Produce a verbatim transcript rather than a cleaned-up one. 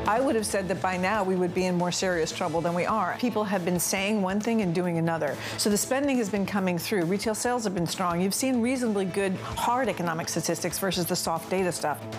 I would have said that by now we would be in more serious trouble than we are. People have been saying one thing and doing another. So the spending has been coming through. Retail sales have been strong. You've seen reasonably good hard economic statistics versus the soft data stuff.